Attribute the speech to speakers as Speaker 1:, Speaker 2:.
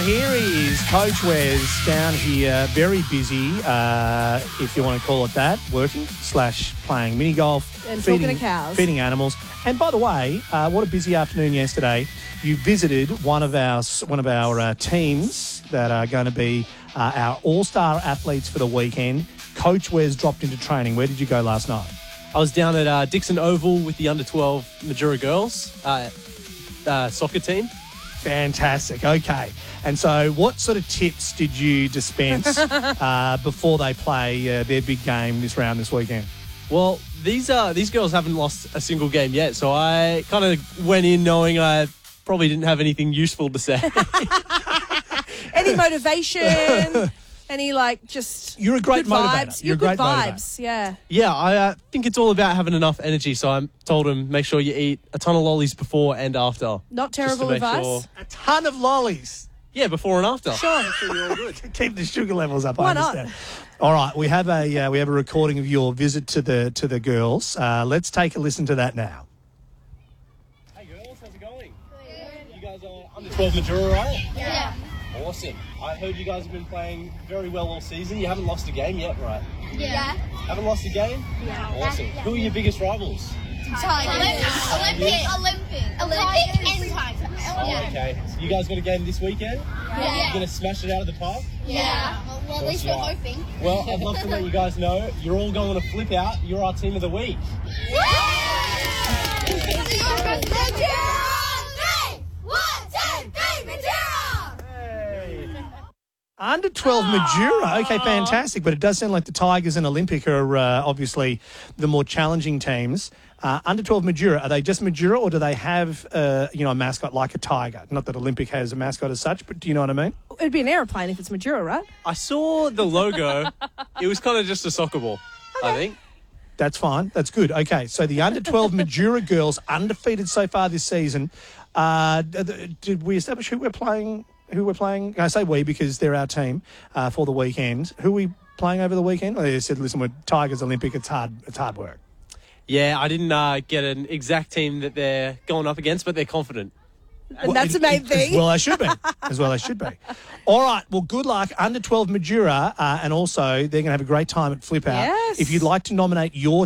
Speaker 1: here he is, Coach Wes, down here, very busy, if you want to call it that, working / playing mini golf,
Speaker 2: and talking to cows,
Speaker 1: feeding animals. And by the way, what a busy afternoon yesterday. You visited one of our teams that are going to be our all-star athletes for the weekend. Coach Wes dropped into training. Where did you go last night?
Speaker 3: I was down at Dixon Oval with the under-12 Majura girls soccer team.
Speaker 1: Fantastic. Okay. And so what sort of tips did you dispense before they play their big game this weekend?
Speaker 3: Well, these girls haven't lost a single game yet, so I kind of went in knowing I probably didn't have anything useful to say.
Speaker 2: Any motivation? Any, just
Speaker 1: You're a great
Speaker 2: good
Speaker 1: motivator.
Speaker 2: vibes?
Speaker 1: You're a great
Speaker 2: vibes,
Speaker 1: motivator.
Speaker 2: yeah.
Speaker 3: Yeah, I think it's all about having enough energy, so I told them make sure you eat a ton of lollies before and after.
Speaker 2: Not terrible advice.
Speaker 3: Sure.
Speaker 1: A ton of lollies.
Speaker 3: Yeah, before and after.
Speaker 2: Sure.
Speaker 3: You're all good.
Speaker 1: Keep the sugar levels up.
Speaker 2: Why
Speaker 1: I understand. All right, we have a recording of your visit to the girls. Let's take a listen to that now.
Speaker 3: Hey girls, how's it going? Good. You guys are under 12 Majura, right?
Speaker 4: Yeah.
Speaker 3: Awesome. I heard you guys have been playing very well all season. You haven't lost a game yet, right?
Speaker 4: Yeah.
Speaker 3: Haven't lost a game?
Speaker 4: Yeah.
Speaker 3: Awesome. Who are your biggest rivals?
Speaker 4: Olympic and Tigers.
Speaker 3: Oh, okay. So you guys got a game this weekend?
Speaker 4: Yeah.
Speaker 3: You're going to smash it out of the park?
Speaker 4: Yeah. Well, at least we're hoping.
Speaker 3: Well, I'd love to let you guys know you're all going to flip out. You're our team of the week.
Speaker 1: Under 12 Majura. Okay, fantastic. But it does sound like the Tigers and Olympic are obviously the more challenging teams. Under 12 Majura, are they just Majura or do they have a mascot like a tiger? Not that Olympic has a mascot as such, but do you know what I mean?
Speaker 2: It'd be an aeroplane if it's Majura, right?
Speaker 3: I saw the logo. It was kind of just a soccer ball, I think.
Speaker 1: That's fine. That's good. Okay, so the under 12 Majura girls undefeated so far this season. Did we establish who we're playing? I say we because they're our team for the weekend. Who are we playing over the weekend? They said, listen, we're Tigers Olympic. It's hard work.
Speaker 3: Yeah, I didn't get an exact team that they're going up against, but they're confident.
Speaker 2: And that's the main thing.
Speaker 1: Well, they should be. All right. Well, good luck. Under 12 Majura. And also, they're going to have a great time at Flip Out.
Speaker 2: Yes.
Speaker 1: If you'd like to nominate your